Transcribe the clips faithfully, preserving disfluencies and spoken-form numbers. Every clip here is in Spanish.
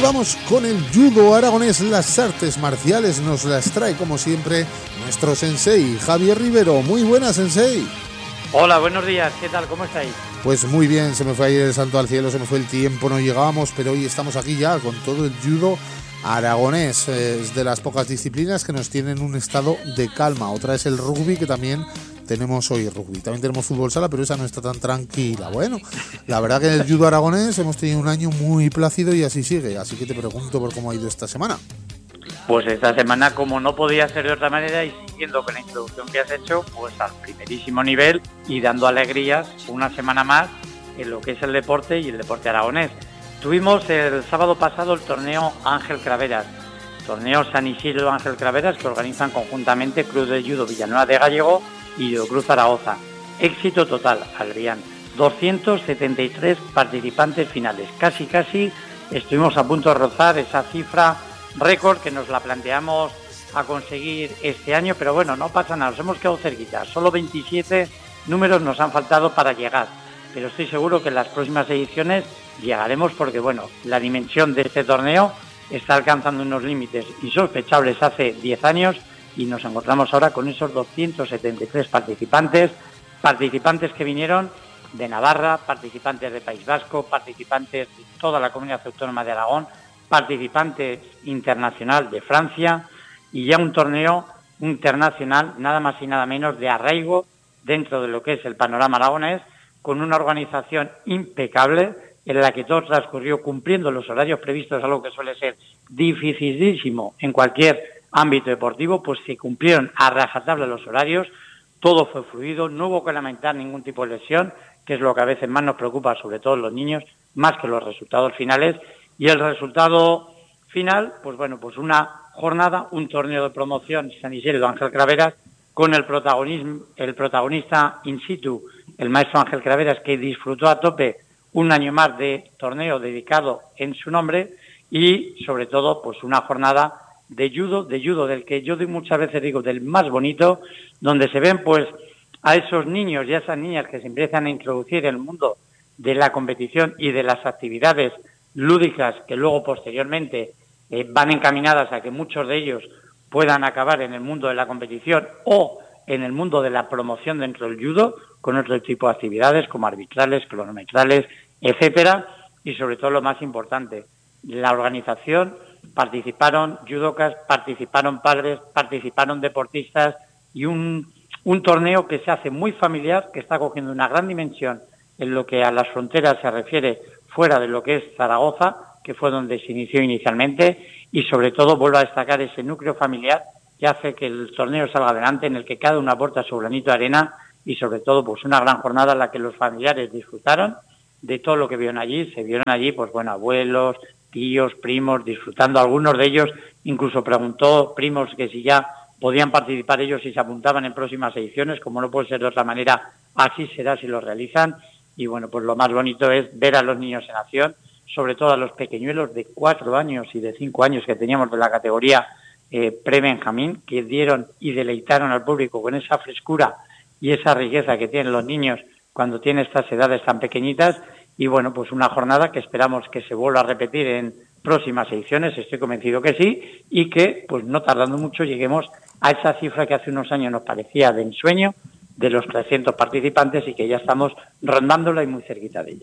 vamos con el judo aragonés, las artes marciales. Nos las trae, como siempre, nuestro sensei, Javier Rivero. Muy buenas, sensei. Hola, buenos días. ¿Qué tal? ¿Cómo estáis? Pues muy bien, se me fue ayer el santo al cielo, se me fue el tiempo, no llegábamos, pero hoy estamos aquí ya con todo el judo aragonés. Es de las pocas disciplinas que nos tienen un estado de calma. Otra es el rugby, que también tenemos hoy rugby. También tenemos fútbol sala, pero esa no está tan tranquila. Bueno, la verdad que en el judo aragonés hemos tenido un año muy plácido y así sigue. Así que te pregunto por cómo ha ido esta semana. Pues esta semana, como no podía ser de otra manera, y siguiendo con la introducción que has hecho, pues al primerísimo nivel y dando alegrías una semana más en lo que es el deporte y el deporte aragonés. Tuvimos el sábado pasado el torneo Ángel Craveras, torneo San Isidro Ángel Craveras, que organizan conjuntamente Club de Judo Villanueva de Gallego y Cruz Zaragoza. Éxito total, Adrián. doscientos setenta y tres participantes finales. Casi, casi estuvimos a punto de rozar esa cifra récord que nos la planteamos a conseguir este año, pero bueno, no pasa nada, nos hemos quedado cerquita. Solo veintisiete números nos han faltado para llegar, pero estoy seguro que en las próximas ediciones llegaremos porque, bueno, la dimensión de este torneo está alcanzando unos límites insospechables hace diez años y nos encontramos ahora con esos doscientos setenta y tres participantes, participantes que vinieron de Navarra, participantes de País Vasco, participantes de toda la comunidad autónoma de Aragón, participantes internacional de Francia y ya un torneo internacional nada más y nada menos de arraigo dentro de lo que es el panorama aragonés, con una organización impecable en la que todo transcurrió cumpliendo los horarios previstos, algo que suele ser dificilísimo en cualquier ámbito deportivo, pues se cumplieron a rajatabla los horarios, todo fue fluido, no hubo que lamentar ningún tipo de lesión, que es lo que a veces más nos preocupa, sobre todo los niños, más que los resultados finales. Y el resultado final, pues bueno, pues una jornada, un torneo de promoción San Isidro Ángel Craveras, con el protagonismo, el protagonista in situ, el maestro Ángel Craveras, que disfrutó a tope un año más de torneo dedicado en su nombre, y sobre todo, pues una jornada de judo, de judo del que yo muchas veces digo del más bonito, donde se ven pues a esos niños y a esas niñas que se empiezan a introducir en el mundo de la competición y de las actividades lúdicas que luego posteriormente eh, van encaminadas a que muchos de ellos puedan acabar en el mundo de la competición o en el mundo de la promoción dentro del judo, con otro tipo de actividades como arbitrales, cronometrales, etcétera, y sobre todo lo más importante, la organización. Participaron judocas, participaron padres, participaron deportistas y un, un torneo que se hace muy familiar, que está cogiendo una gran dimensión en lo que a las fronteras se refiere fuera de lo que es Zaragoza, que fue donde se inició inicialmente, y sobre todo vuelvo a destacar ese núcleo familiar que hace que el torneo salga adelante, en el que cada uno aporta su granito de arena y sobre todo pues una gran jornada en la que los familiares disfrutaron de todo lo que vieron allí. Se vieron allí pues bueno, abuelos, tíos, primos, disfrutando. Algunos de ellos incluso preguntó primos que si ya podían participar ellos y se apuntaban en próximas ediciones, como no puede ser de otra manera, así será si lo realizan. Y bueno, pues lo más bonito es ver a los niños en acción, sobre todo a los pequeñuelos de cuatro años y de cinco años que teníamos de la categoría eh, pre-Benjamín, que dieron y deleitaron al público con esa frescura y esa riqueza que tienen los niños cuando tienen estas edades tan pequeñitas. Y bueno, pues una jornada que esperamos que se vuelva a repetir en próximas ediciones, estoy convencido que sí, y que pues no tardando mucho lleguemos a esa cifra que hace unos años nos parecía de ensueño, de los trescientos participantes, y que ya estamos rondándola y muy cerquita de ella.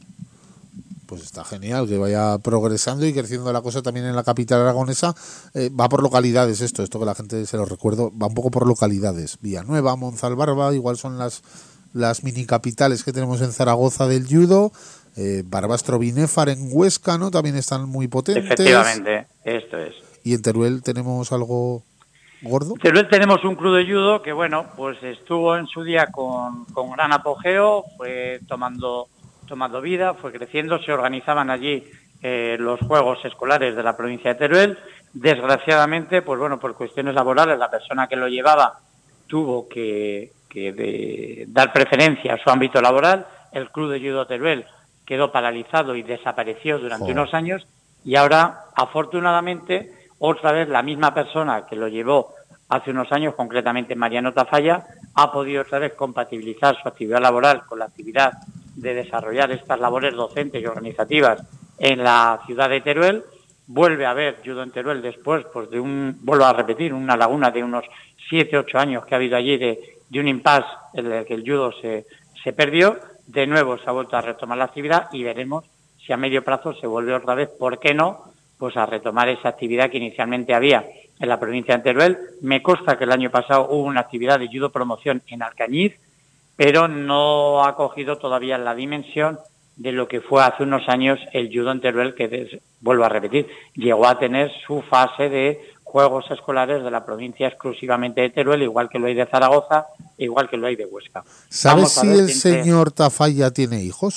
Pues está genial que vaya progresando y creciendo la cosa también en la capital aragonesa. Eh, va por localidades esto, esto que la gente se lo recuerdo, va un poco por localidades. Villanueva, Monzalbarba, igual son las, las mini capitales que tenemos en Zaragoza del judo. Eh, Barbastro, Binéfar en Huesca, ¿no? También están muy potentes. Efectivamente, esto es. ¿Y en Teruel tenemos algo gordo? En Teruel tenemos un club de judo que, bueno, pues estuvo en su día con, con gran apogeo, fue tomando, tomando vida, fue creciendo, se organizaban allí eh, los Juegos Escolares de la provincia de Teruel. Desgraciadamente, pues bueno, por cuestiones laborales, la persona que lo llevaba tuvo que, que de, dar preferencia a su ámbito laboral. El club de judo Teruel quedó paralizado y desapareció durante Joder. unos años, y ahora, afortunadamente, otra vez la misma persona que lo llevó hace unos años, concretamente Mariano Tafalla, ha podido otra vez compatibilizar su actividad laboral con la actividad de desarrollar estas labores docentes y organizativas en la ciudad de Teruel, vuelve a haber judo en Teruel después, pues de un, vuelvo a repetir, una laguna de unos siete, ocho años que ha habido allí de, de un impasse en el que el judo se, se perdió. De nuevo se ha vuelto a retomar la actividad y veremos si a medio plazo se vuelve otra vez, ¿por qué no?, pues a retomar esa actividad que inicialmente había en la provincia de Teruel. Me consta que el año pasado hubo una actividad de judo promoción en Alcañiz, pero no ha cogido todavía la dimensión de lo que fue hace unos años el judo en Teruel, que, des, vuelvo a repetir, llegó a tener su fase de juegos escolares de la provincia exclusivamente de Teruel, igual que lo hay de Zaragoza, igual que lo hay de Huesca. ¿Sabes si el señor Tafalla tiene hijos?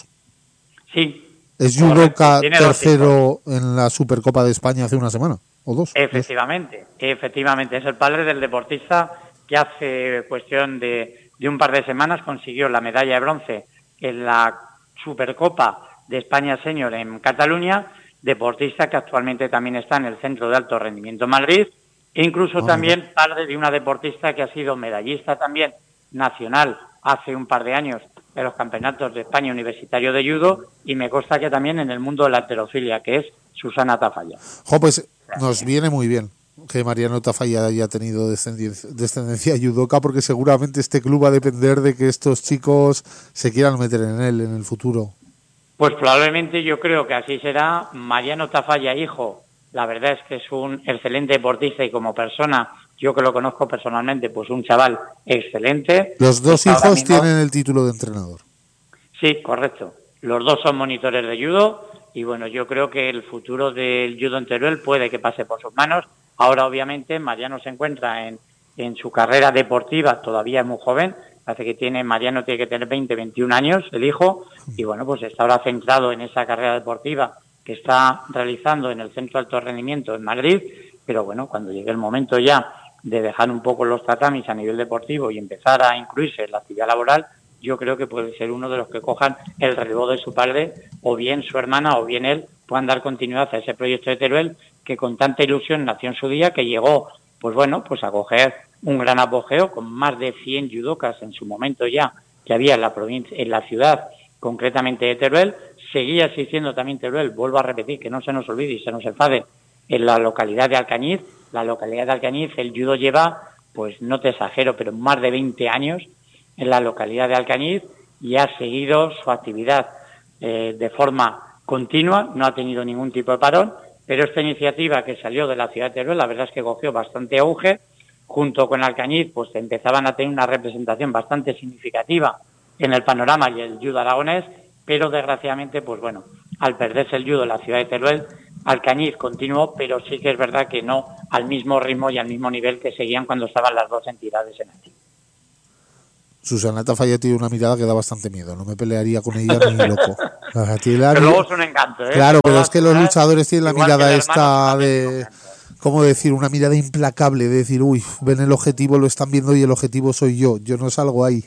Sí. Es judoka tercero en la Supercopa de España hace una semana, o dos. Efectivamente, dos. efectivamente. Es el padre del deportista que hace cuestión de, de un par de semanas consiguió la medalla de bronce en la Supercopa de España Senior en Cataluña, deportista que actualmente también está en el Centro de Alto Rendimiento en Madrid, e incluso ah, también mira. padre de una deportista que ha sido medallista también nacional hace un par de años de los campeonatos de España universitario de judo, y me consta que también en el mundo de la halterofilia, que es Susana Tafalla. Jo, pues nos viene muy bien que Mariano Tafalla haya tenido descendencia, descendencia judoka, porque seguramente este club va a depender de que estos chicos se quieran meter en él en el futuro. Pues probablemente yo creo que así será. Mariano Tafalla, hijo, la verdad es que es un excelente deportista y como persona, yo que lo conozco personalmente, pues un chaval excelente. Los dos hijos mismo tienen el título de entrenador. Sí, correcto. Los dos son monitores de judo y bueno, yo creo que el futuro del judo en Teruel puede que pase por sus manos. Ahora, obviamente, Mariano se encuentra en, en su carrera deportiva, todavía es muy joven. Parece que tiene, Mariano tiene que tener veinte, veintiún años, el hijo, y bueno, pues está ahora centrado en esa carrera deportiva que está realizando en el Centro de Alto Rendimiento en Madrid, pero bueno, cuando llegue el momento ya de dejar un poco los tatamis a nivel deportivo y empezar a incluirse en la actividad laboral, yo creo que puede ser uno de los que cojan el relevo de su padre, o bien su hermana o bien él puedan dar continuidad a ese proyecto de Teruel que con tanta ilusión nació en su día, que llegó, pues bueno, pues a coger un gran apogeo con más de cien judokas en su momento ya que había en la provincia, en la ciudad concretamente de Teruel. Seguía existiendo también Teruel, vuelvo a repetir, que no se nos olvide y se nos enfade, en la localidad de Alcañiz. La localidad de Alcañiz, el judo lleva, pues no te exagero, pero más de veinte años en la localidad de Alcañiz y ha seguido su actividad eh, de forma continua, no ha tenido ningún tipo de parón, pero esta iniciativa que salió de la ciudad de Teruel, la verdad es que cogió bastante auge. Junto con Alcañiz, pues empezaban a tener una representación bastante significativa en el panorama y el judo aragonés, pero desgraciadamente, pues bueno, al perderse el judo en la ciudad de Teruel, Alcañiz continuó, pero sí que es verdad que no al mismo ritmo y al mismo nivel que seguían cuando estaban las dos entidades en allí. Susana Tafalla tiene una mirada que da bastante miedo, no me pelearía con ella ni loco. Pero luego es un encanto, ¿eh? Claro, pero es que los luchadores tienen la mirada esta de... ¿Cómo decir? Una mirada implacable, de decir, uy, ven el objetivo, lo están viendo y el objetivo soy yo, yo no salgo ahí.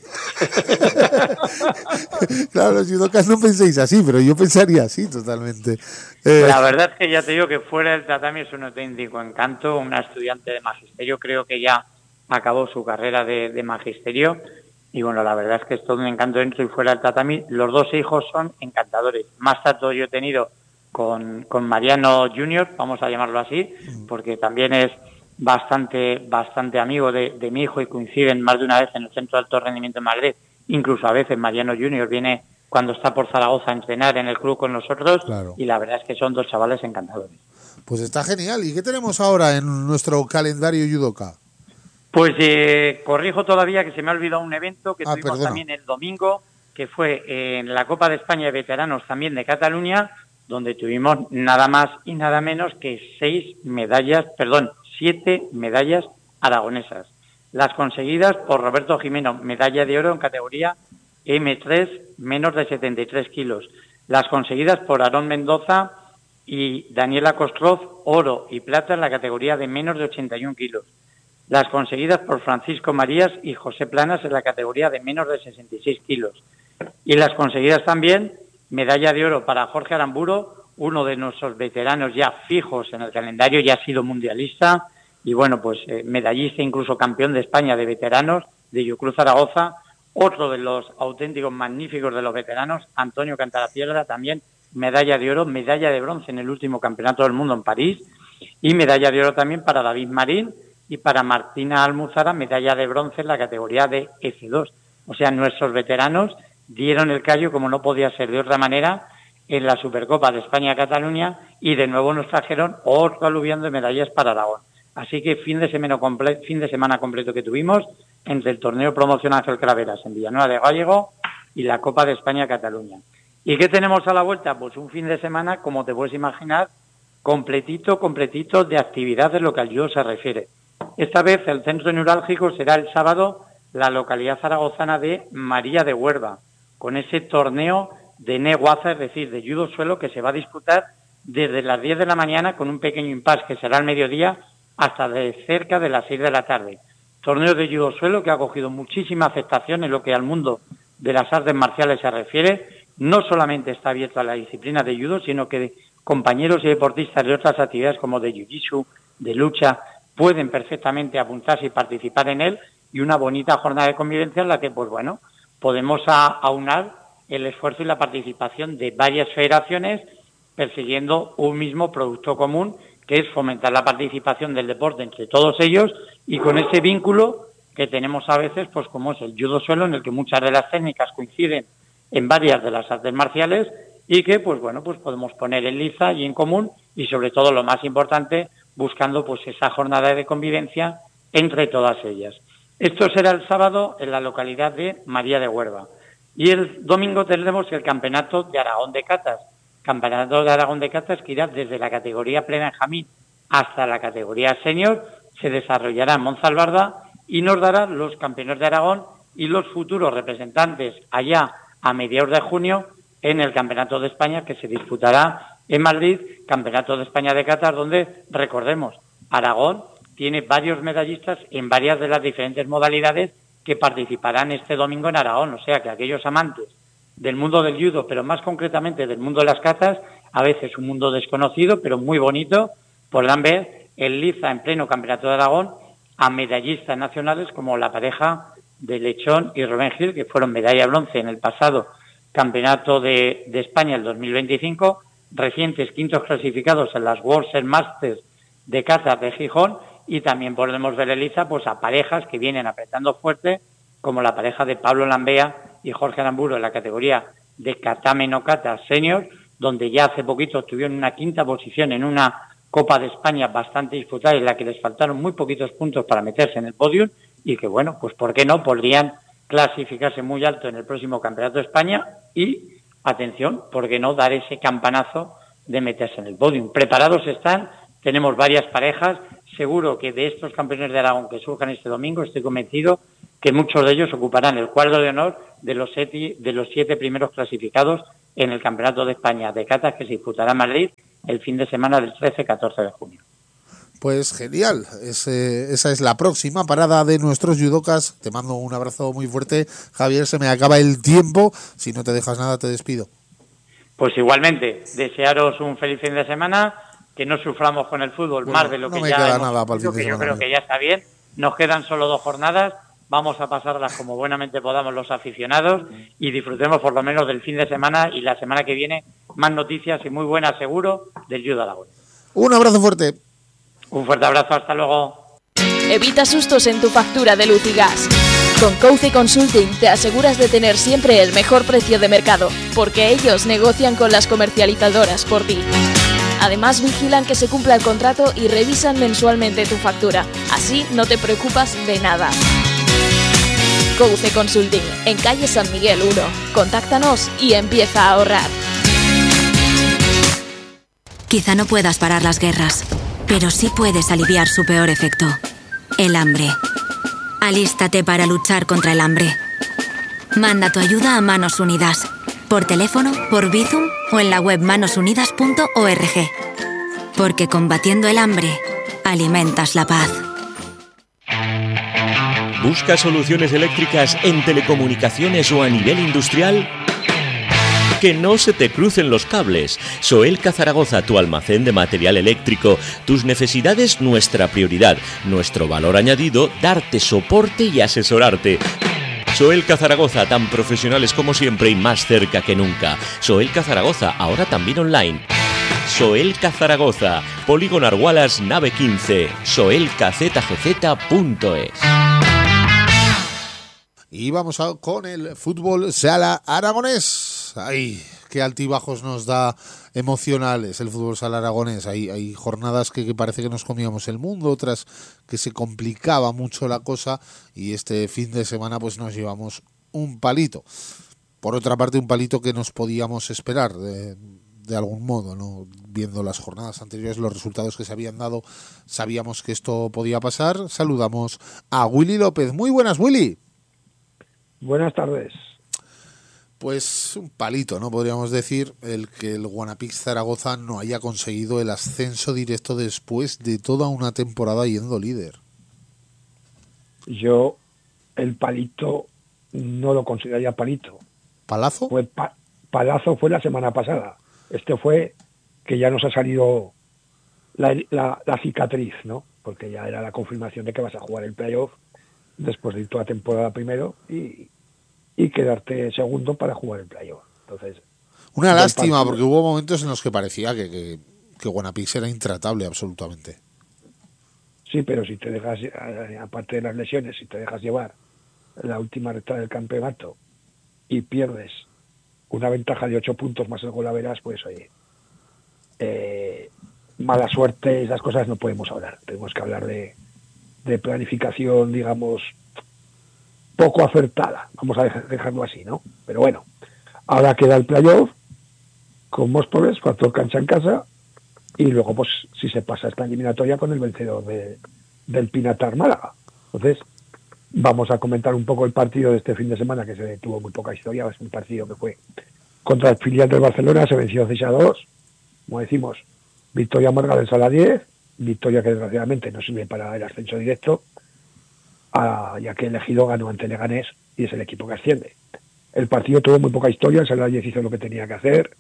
Claro, los judokas no penséis así, pero yo pensaría así totalmente. Eh... La verdad es que ya te digo que fuera del tatami es un auténtico encanto, una estudiante de magisterio, creo que ya acabó su carrera de, de magisterio, y bueno, la verdad es que es todo un encanto dentro y fuera del tatami. Los dos hijos son encantadores. Más trato yo he tenido con, con Mariano Junior, vamos a llamarlo así, porque también es bastante bastante amigo de, de mi hijo y coinciden más de una vez en el Centro de Alto Rendimiento en Madrid. Incluso a veces Mariano Junior viene cuando está por Zaragoza a entrenar en el club con nosotros, claro. Y la verdad es que son dos chavales encantadores. Pues está genial. ¿Y qué tenemos ahora en nuestro calendario judoka? Pues eh, corrijo todavía que se me ha olvidado un evento que ah, tuvimos perdona. también el domingo, que fue en la Copa de España de Veteranos también de Cataluña, donde tuvimos nada más y nada menos que seis medallas, perdón, siete medallas aragonesas. Las conseguidas por Roberto Jimeno, medalla de oro en categoría eme tres, menos de setenta y tres kilos. Las conseguidas por Aarón Mendoza y Daniela Kostroz, oro y plata en la categoría de menos de ochenta y un kilos. Las conseguidas por Francisco Marías y José Planas en la categoría de menos de sesenta y seis kilos. Y las conseguidas también, medalla de oro para Jorge Aramburo, uno de nuestros veteranos ya fijos en el calendario, ya ha sido mundialista, y bueno, pues eh, medallista, incluso campeón de España de veteranos, de Yucruz Zaragoza. Otro de los auténticos magníficos de los veteranos, Antonio Cantarapiedra, también medalla de oro, medalla de bronce en el último Campeonato del Mundo en París y medalla de oro también para David Marín y para Martina Almuzara, medalla de bronce en la categoría de F dos. O sea, nuestros veteranos dieron el callo, como no podía ser de otra manera, en la Supercopa de España-Cataluña y de nuevo nos trajeron otro aluvión de medallas para Aragón. Así que fin de semana, comple- fin de semana completo que tuvimos entre el torneo promoción Ángel Craveras en Villanueva de Gállego y la Copa de España-Cataluña. ¿Y qué tenemos a la vuelta? Pues un fin de semana, como te puedes imaginar, completito, completito de actividad en lo que al judo se refiere. Esta vez el centro neurálgico será el sábado la localidad zaragozana de María de Huerva, con ese torneo de Neguaza, es decir, de judo suelo, que se va a disputar desde las diez de la mañana con un pequeño impasse que será al mediodía hasta de cerca de las seis de la tarde. Torneo de judo suelo que ha cogido muchísima aceptación en lo que al mundo de las artes marciales se refiere. No solamente está abierto a la disciplina de judo, sino que compañeros y deportistas de otras actividades como de jiu-jitsu, de lucha, pueden perfectamente apuntarse y participar en él, y una bonita jornada de convivencia en la que, pues bueno, podemos a, aunar el esfuerzo y la participación de varias federaciones persiguiendo un mismo producto común, que es fomentar la participación del deporte entre todos ellos y con ese vínculo que tenemos a veces, pues como es el judo suelo, en el que muchas de las técnicas coinciden en varias de las artes marciales y que, pues bueno, pues podemos poner en liza y en común y sobre todo lo más importante, buscando pues esa jornada de convivencia entre todas ellas. Esto será el sábado en la localidad de María de Huerva. Y el domingo tendremos el Campeonato de Aragón de Catas. Campeonato de Aragón de Catas que irá desde la categoría pre-benjamín hasta la categoría senior. Se desarrollará en Monzalbarda y nos dará los campeones de Aragón y los futuros representantes allá a mediados de junio en el Campeonato de España que se disputará en Madrid, Campeonato de España de Catas, donde, recordemos, Aragón tiene varios medallistas en varias de las diferentes modalidades que participarán este domingo en Aragón. O sea que aquellos amantes del mundo del judo, pero más concretamente del mundo de las catas, a veces un mundo desconocido, pero muy bonito, podrán ver en liza, en pleno Campeonato de Aragón, a medallistas nacionales como la pareja de Lechón y Rubén Gil, que fueron medalla bronce en el pasado Campeonato de, de España el dos mil veinticinco, recientes quintos clasificados en las World Series Masters de catas de Gijón, y también podremos ver en liza pues, a parejas que vienen apretando fuerte, como la pareja de Pablo Lambea y Jorge Aramburu en la categoría de Katame no Kata Senior, donde ya hace poquito estuvieron en una quinta posición en una Copa de España bastante disputada en la que les faltaron muy poquitos puntos para meterse en el podium y que, bueno, pues ¿por qué no? Podrían clasificarse muy alto en el próximo Campeonato de España y, atención, ¿por qué no dar ese campanazo de meterse en el podium? Preparados están, tenemos varias parejas, seguro que de estos campeones de Aragón que surjan este domingo, estoy convencido que muchos de ellos ocuparán el cuadro de honor de los siete, de los siete primeros clasificados en el Campeonato de España de Catas que se disputará en Madrid el fin de semana del trece a catorce de junio. Pues genial, Ese, esa es la próxima parada de nuestros judocas. Te mando un abrazo muy fuerte, Javier, se me acaba el tiempo, si no te dejas nada te despido. Pues igualmente, desearos un feliz fin de semana, que no suframos con el fútbol bueno, más de lo no que me ya queda hemos nada para el fin de que yo semana. creo que ya está bien, nos quedan solo dos jornadas, vamos a pasarlas como buenamente podamos los aficionados y disfrutemos por lo menos del fin de semana y la semana que viene más noticias y muy buenas seguro del judo Aragón. Un abrazo fuerte. Un fuerte abrazo, hasta luego. Evita sustos en tu factura de luz y gas. Con Couce Consulting te aseguras de tener siempre el mejor precio de mercado, porque ellos negocian con las comercializadoras por ti. Además vigilan que se cumpla el contrato y revisan mensualmente tu factura. Así no te preocupas de nada. Couce Consulting, en calle San Miguel uno. Contáctanos y empieza a ahorrar. Quizá no puedas parar las guerras, pero sí puedes aliviar su peor efecto, el hambre. Alístate para luchar contra el hambre. Manda tu ayuda a Manos Unidas, por teléfono, por Bizum o en la web manos unidas punto org. Porque combatiendo el hambre, alimentas la paz. ¿Buscas soluciones eléctricas en telecomunicaciones o a nivel industrial? Que no se te crucen los cables. Soelca Zaragoza, tu almacén de material eléctrico. Tus necesidades, nuestra prioridad. Nuestro valor añadido, darte soporte y asesorarte. Soelca Zaragoza, tan profesionales como siempre y más cerca que nunca. Soelca Zaragoza, ahora también online. Soelca Zaragoza, Polígono Argualas, nave quince, soelca z g z punto es. Y vamos a, con el fútbol sala aragonés. Ay, qué altibajos nos da emocionales el fútbol sala aragonés. Hay, hay jornadas que, que parece que nos comíamos el mundo, otras que se complicaba mucho la cosa, y este fin de semana pues nos llevamos un palito. Por otra parte, un palito que nos podíamos esperar de, de algún modo, ¿no? Viendo las jornadas anteriores, los resultados que se habían dado, sabíamos que esto podía pasar. Saludamos a Willy López. Muy buenas, Willy. Buenas tardes. Pues un palito, ¿no? Podríamos decir, el que el Guanapix Zaragoza no haya conseguido el ascenso directo después de toda una temporada yendo líder. Yo el palito no lo consideraría palito. ¿Palazo? Fue pa- palazo fue la semana pasada. Este fue que ya nos ha salido la, la, la cicatriz, ¿no? Porque ya era la confirmación de que vas a jugar el playoff después de ir toda la temporada primero y, y quedarte segundo para jugar el playoff. Entonces, una lástima, partido, porque hubo momentos en los que parecía que, que, que Guanapix era intratable absolutamente. Sí, pero si te dejas, aparte de las lesiones, si te dejas llevar la última recta del campeonato y pierdes una ventaja de ocho puntos más el golaveras, pues oye, eh, mala suerte, esas cosas no podemos hablar. Tenemos que hablar de, de planificación, digamos, poco acertada, vamos a dejarlo así, ¿no? Pero bueno, ahora queda el playoff con Móstoles, factor cancha en casa, y luego pues si se pasa esta eliminatoria con el vencedor de, del Pinatar Málaga. Entonces vamos a comentar un poco el partido de este fin de semana, que se tuvo muy poca historia. Es un partido que fue contra el filial del Barcelona, se venció seis a dos, como decimos, victoria amarga del Sala diez, victoria que desgraciadamente no sirve para el ascenso directo, a, ya que el Ejido ganó ante Leganés y es el equipo que asciende. El partido tuvo muy poca historia, el Sala diez hizo lo que tenía que hacer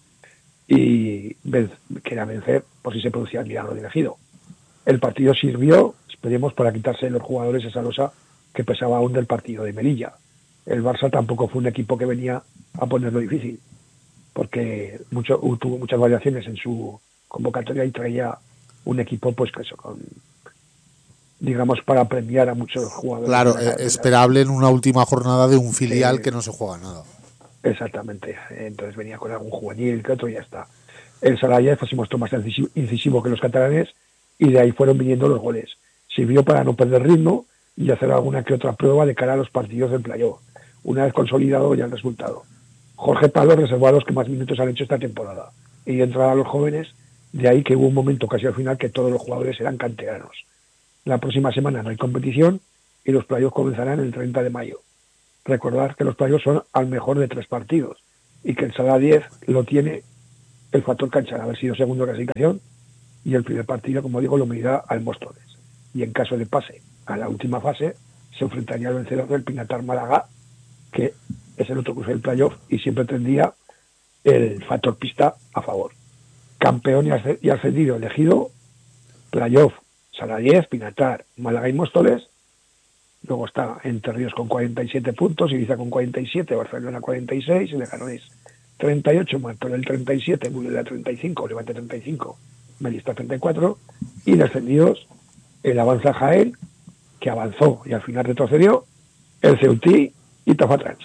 y ven, que era vencer por si se producía el milagro del Ejido. El partido sirvió, esperemos, para quitarse de los jugadores esa losa que pesaba aún del partido de Melilla. El Barça tampoco fue un equipo que venía a ponerlo difícil, porque mucho, tuvo muchas variaciones en su convocatoria y traía un equipo, pues que eso, con, digamos, para premiar a muchos jugadores. Claro, la, esperable en una última jornada de un filial eh, que no se juega nada. Exactamente, entonces venía con algún juvenil que otro y ya está. El Saraya pues, se mostró más incisivo que los catalanes y de ahí fueron viniendo los goles. Sirvió para no perder ritmo y hacer alguna que otra prueba de cara a los partidos del playoff, una vez consolidado ya el resultado. Jorge Palo reservó a los que más minutos han hecho esta temporada y de entrada a los jóvenes, de ahí que hubo un momento casi al final que todos los jugadores eran canteranos. La próxima semana no hay competición y los playoffs comenzarán el treinta de mayo. Recordad que los playoffs son al mejor de tres partidos y que el Sala diez lo tiene el factor cancha de haber sido segundo de clasificación y el primer partido, como digo, lo medirá al Móstoles. Y en caso de pase a la última fase, se enfrentaría al vencedor del Pinatar Málaga, que es el otro cruce del playoff y siempre tendría el factor pista a favor. Campeón y ascendido elegido, playoff, Sala diez, Pinatar, Málaga y Móstoles. Luego está Entre Ríos con cuarenta y siete puntos, Ibiza con cuarenta y siete, Barcelona cuarenta y seis, Leganés treinta y ocho, Martorell treinta y siete, Burela treinta y cinco, Levante treinta y cinco, Melista treinta y cuatro, y descendidos el Avanza Jaén, que avanzó y al final retrocedió, el Ceutí y Tafatrans.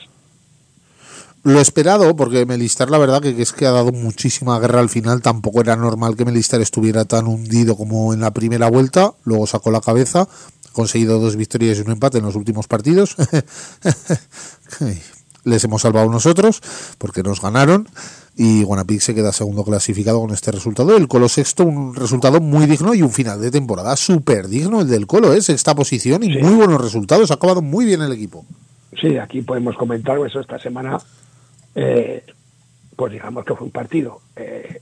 Lo esperado, porque Melistar la verdad que, que es que ha dado muchísima guerra al final. Tampoco era normal que Melistar estuviera tan hundido como en la primera vuelta. Luego sacó la cabeza, ha conseguido dos victorias y un empate en los últimos partidos. Les hemos salvado nosotros porque nos ganaron y Guanapix se queda segundo clasificado con este resultado. El Colo sexto, un resultado muy digno y un final de temporada súper digno el del Colo, ¿eh? Sexta posición y sí, muy buenos resultados, ha acabado muy bien el equipo. Sí, aquí podemos comentar eso esta semana. Eh, pues digamos que fue un partido eh,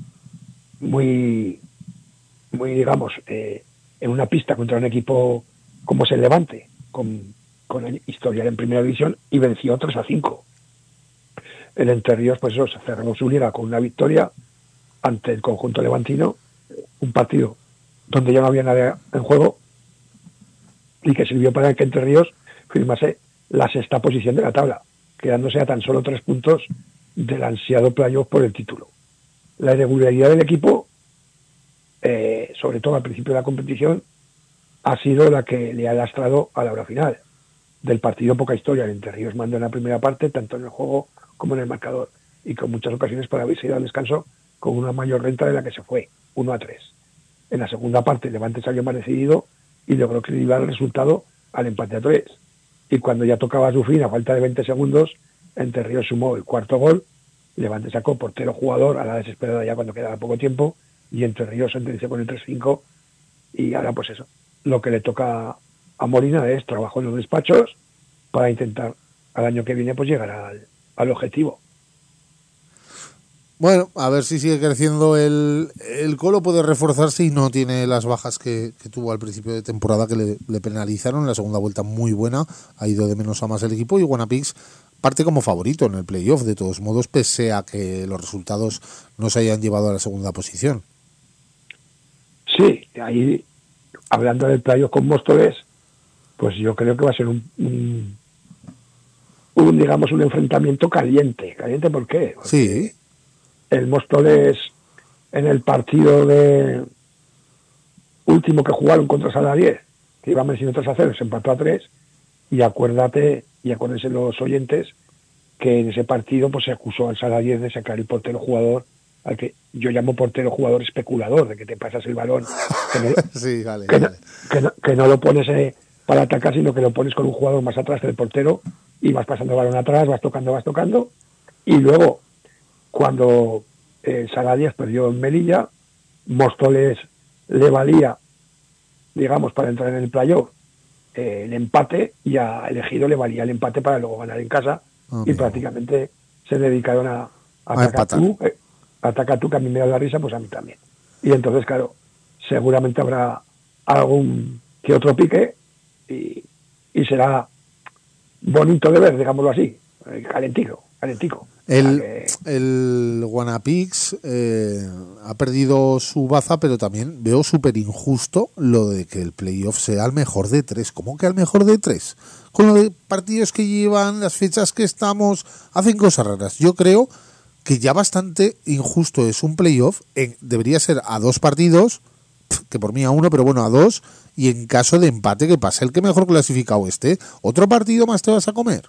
muy, muy digamos, eh, en una pista contra un equipo como es el Levante, con, con historial en primera división, y venció tres a cinco. El Entre Ríos, pues eso, se cerró su liga con una victoria ante el conjunto levantino, un partido donde ya no había nada en juego y que sirvió para que Entre Ríos firmase la sexta posición de la tabla, quedándose a tan solo tres puntos del ansiado playoff por el título. La irregularidad del equipo, eh, sobre todo al principio de la competición, ha sido la que le ha lastrado a la hora final. Del partido poca historia, el Entre Ríos mandó en la primera parte, tanto en el juego como en el marcador, y con muchas ocasiones para haberse ido al descanso con una mayor renta de la que se fue, uno a tres. En la segunda parte, Levante salió más decidido y logró equilibrar el resultado al empate a tres. Y cuando ya tocaba su fin, a falta de veinte segundos, Entre Ríos sumó el cuarto gol, Levante sacó portero jugador a la desesperada ya cuando quedaba poco tiempo, y Entre Ríos sentenció con el tres cinco, y ahora pues eso, lo que le toca a Molina es trabajo en los despachos para intentar al año que viene pues llegar al, al objetivo. Bueno, a ver si sigue creciendo el, el Colo, puede reforzarse y no tiene las bajas que, que tuvo al principio de temporada que le, le penalizaron. En la segunda vuelta muy buena, ha ido de menos a más el equipo y Wanapix parte como favorito en el playoff, de todos modos, pese a que los resultados no se hayan llevado a la segunda posición. Sí, ahí, hablando del playoff con Móstoles, pues yo creo que va a ser un, un, un digamos, un enfrentamiento caliente. ¿Caliente por qué? Porque sí. El Móstoles, en el partido de último que jugaron contra Saladier, que iban venciendo tres a cero, se empató a tres, y acuérdate, y acuérdense los oyentes, que en ese partido pues se acusó al Saladier de sacar el portero jugador, al que yo llamo portero jugador especulador, de que te pasas el balón, que no, sí, vale, que, vale. No, que, no, que no lo pones eh, para atacar, sino que lo pones con un jugador más atrás del portero, y vas pasando el balón atrás, vas tocando, vas tocando, y luego cuando eh, Saladier perdió en Melilla, Móstoles le valía, digamos, para entrar en el playoff eh, el empate, y a Elegido le valía el empate para luego ganar en casa, oh, y prácticamente se dedicaron a, a atacar tú, eh, ataca tú, que a mí me da la risa, pues a mí también. Y entonces, claro, seguramente habrá algún que otro pique, y, y será bonito de ver, digámoslo así, eh, calentico, calentico. El, el Wanapix eh, ha perdido su baza, pero también veo súper injusto lo de que el playoff sea al mejor de tres. ¿Cómo que al mejor de tres? Con los partidos que llevan, las fechas que estamos, hacen cosas raras. Yo creo que ya bastante injusto es un playoff. En, debería ser a dos partidos, que por mí a uno, pero bueno, a dos, y en caso de empate que pase el que mejor clasificado esté, otro partido más te vas a comer.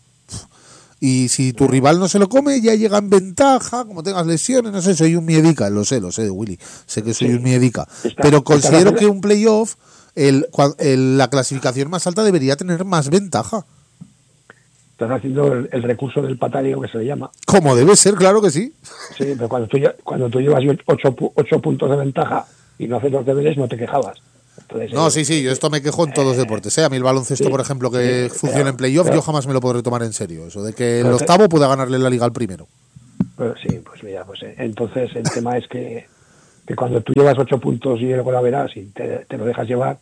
Y si tu rival no se lo come, ya llega en ventaja, como tengas lesiones, no sé, soy un miedica, lo sé, lo sé, Willy, sé que soy sí. un miedica, está, pero considero que un playoff, el, el, la clasificación más alta debería tener más ventaja. Estás haciendo el, el recurso del pataleo, que se le llama. Como debe ser, claro que sí. Sí, pero cuando tú, cuando tú llevas ocho, ocho puntos de ventaja y no haces los deberes, no te quejabas. Entonces, no, eh, sí, sí, yo esto me quejo en todos los eh, deportes. ¿eh? A mí el baloncesto, sí, por ejemplo, que sí, funciona pero, en playoff, pero, yo jamás me lo podré tomar en serio. Eso de que el octavo pueda ganarle la liga al primero. Pero sí, pues mira, pues eh, entonces el tema es que, que cuando tú llevas ocho puntos y luego la verás y te, te lo dejas llevar,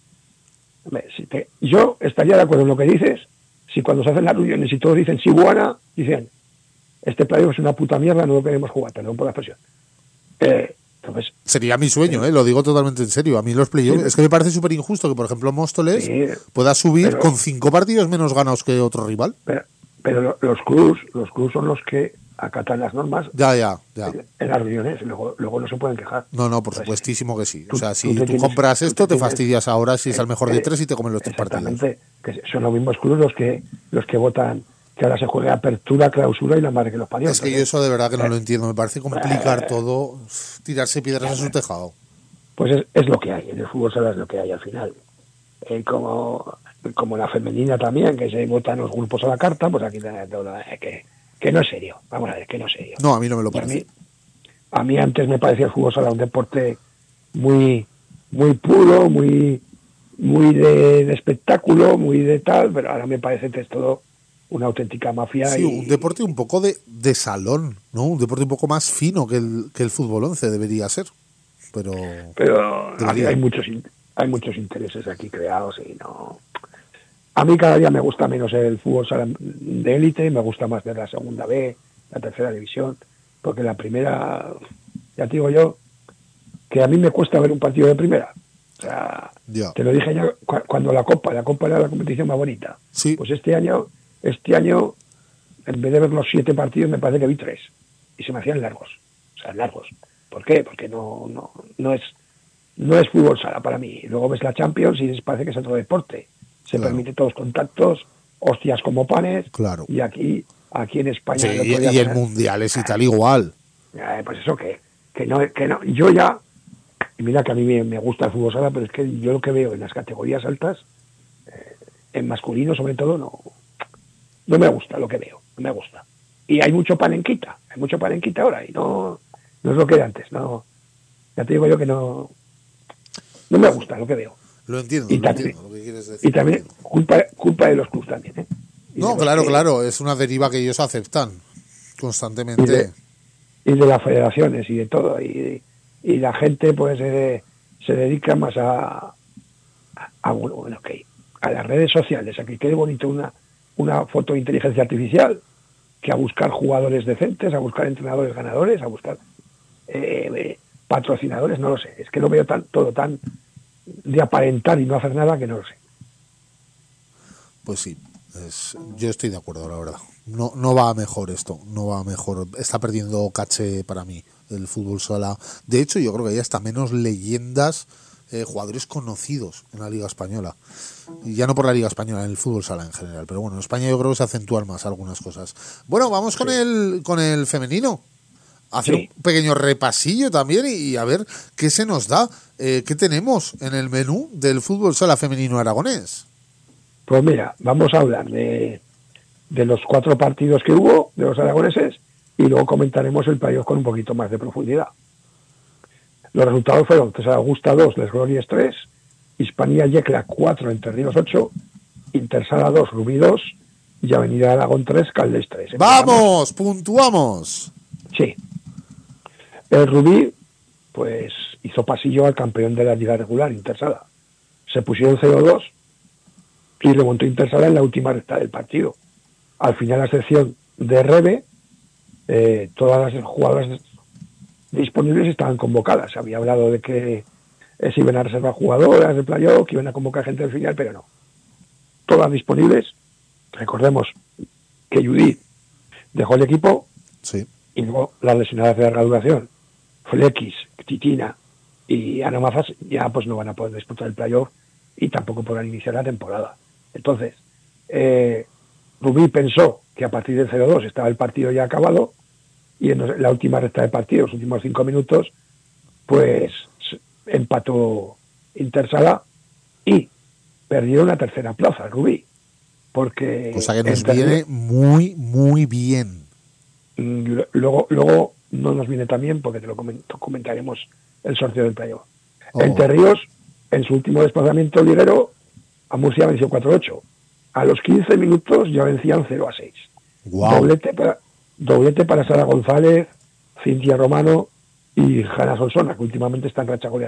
si te, yo estaría de acuerdo en lo que dices, si cuando se hacen las reuniones y todos dicen sí, buena, dicen, este playoff es una puta mierda, no lo queremos jugar, perdón por la expresión. Eh, Entonces, sería mi sueño, ¿eh? Lo digo totalmente en serio. A mí los playoffs, sí, es que me parece súper injusto que, por ejemplo, Móstoles sí, pueda subir pero, con cinco partidos menos ganados que otro rival. Pero, pero los clubs, los clubs son los que acatan las normas. Ya, ya, ya. En, en las reuniones, luego, luego no se pueden quejar. No, no, por Entonces, supuestísimo que sí. O sea, si tú, tú tienes, compras esto, te, te fastidias ahora si es al mejor de tres y te comen los tres partidos. Exactamente, que son los mismos clubs los que los que votan que ahora se juegue apertura, clausura y la madre que los parió. Es que yo eso de verdad que no eh, lo entiendo. Me parece complicar eh, todo, tirarse piedras eh, a su tejado. Pues es, es lo que hay. En el fútbol sala es lo que hay al final. Eh, como como la femenina también, que se votan los grupos a la carta, pues aquí todo, eh, que, que no es serio. Vamos a ver, que no es serio. No, a mí no me lo parece. A mí, a mí antes me parecía el fútbol sala un deporte muy muy puro, muy muy de, de espectáculo, muy de tal, pero ahora me parece que es todo una auténtica mafia. Sí, y, un deporte un poco de, de salón, ¿no? Un deporte un poco más fino que el, que el fútbol once debería ser. Pero, pero hay muchos hay muchos intereses aquí creados y no... A mí cada día me gusta menos el fútbol sala de élite, me gusta más ver la segunda B, la tercera división, porque la primera, ya te digo yo, que a mí me cuesta ver un partido de primera. O sea, yeah. te lo dije ya cuando la Copa, la Copa era la competición más bonita. Sí. Pues este año este año, en vez de ver los siete partidos, me parece que vi tres. Y se me hacían largos. O sea, largos. ¿Por qué? Porque no, no, no es no es fútbol sala para mí. Luego ves la Champions y parece que es otro deporte. Se Claro. permite todos contactos, hostias como panes. Claro. Y aquí, aquí en España... Sí, el otro y, día y el me- mundial es y tal igual. Eh, pues eso que, que no, que no, yo ya, y mira que a mí me, me gusta el fútbol sala, pero es que yo lo que veo en las categorías altas, eh, en masculino sobre todo, no, no me gusta lo que veo, no me gusta. Y hay mucho panenquita, hay mucho panenquita ahora, y no, no es lo que era antes, no, ya te digo yo que no, no me gusta lo que veo. Lo entiendo, Y lo también- entiendo, lo que quieres decir. Y también culpa, culpa de los clubes también, ¿eh? Y de No, los claro, que- claro, es una deriva que ellos aceptan y constantemente. de, y de las federaciones y de todo, y, y la gente pues eh, se dedica más a, a, a, bueno, bueno, okay, a las redes sociales, a que quede bonito una, una foto de inteligencia artificial, que a buscar jugadores decentes, a buscar entrenadores ganadores, a buscar eh, eh, patrocinadores, no lo sé, es que lo veo tan, todo tan de aparentar y no hacer nada que no lo sé. Pues sí, es, yo estoy de acuerdo, la verdad. No, no va a mejor esto, no va a mejor. Está perdiendo caché para mí el fútbol sala. De hecho, yo creo que hay hasta menos leyendas, eh, jugadores conocidos en la Liga Española. Y ya no por la Liga Española, en el fútbol sala en general. Pero bueno, en España yo creo que se acentúan más algunas cosas. Bueno, vamos con el con el femenino. Hacer Sí. un pequeño repasillo también y, y a ver qué se nos da, eh, qué tenemos en el menú del fútbol sala femenino aragonés. Pues mira, vamos a hablar de, de los cuatro partidos que hubo, de los aragoneses, y luego comentaremos el playoff con un poquito más de profundidad. Los resultados fueron César Augusta dos, Les Glorias tres, Hispanía Yecla cuatro, Entre Ríos ocho, Intersala dos, Rubí dos, y Avenida Aragón tres, Caldes tres. ¡Vamos! ¡Puntuamos! Sí. El Rubí, pues, hizo pasillo al campeón de la liga regular, Intersala. Se pusieron cero dos y remontó Intersala en la última recta del partido. Al final, a excepción de Rebe, eh, todas las jugadoras disponibles estaban convocadas. Se había hablado de que eh, se iban a reservar jugadoras de playoff, que iban a convocar gente del final, pero no. Todas disponibles. Recordemos que Judith dejó el equipo Sí. y luego las lesionadas de larga duración, Flequis, Titina y Ana Mazas, ya pues no van a poder disputar el playoff y tampoco podrán iniciar la temporada. Entonces, eh, Rubí pensó que a partir del cero dos estaba el partido ya acabado y en la última recta de partido, los últimos cinco minutos, pues empató Intersala y perdieron la tercera plaza, Rubí. Porque Cosa que nos entre- viene muy, muy bien. Mm, Luego, luego no nos viene tan bien porque te lo comen- comentaremos el sorteo del playoff. Oh. Entre Ríos, en su último desplazamiento liguero, a Murcia venció cuatro ocho. A los quince minutos ya vencían cero a seis. Guau. Doblete para, doblete para Sara González, Cintia Romano y Jana Solsona, que últimamente está en racha goleadora.